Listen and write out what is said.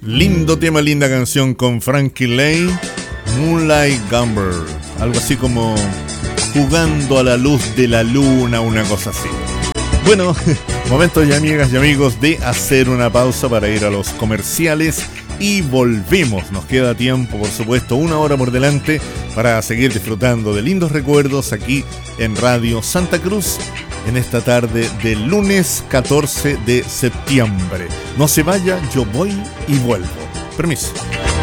Lindo tema, linda canción con Frankie Lane, Moonlight Gambler, algo así como jugando a la luz de la luna, una cosa así. Bueno, momento ya, amigas y amigos, de hacer una pausa para ir a los comerciales y volvemos. Nos queda tiempo, por supuesto, 1 hora por delante para seguir disfrutando de lindos recuerdos aquí en Radio Santa Cruz en esta tarde del lunes 14 de septiembre. No se vaya, yo voy y vuelvo. Permiso.